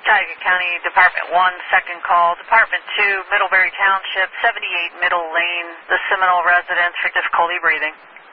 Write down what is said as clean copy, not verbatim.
Tioga County, Department 1, second call. Department 2, Middlebury Township, 78 Middle Lane, the Seminole residents for difficulty breathing.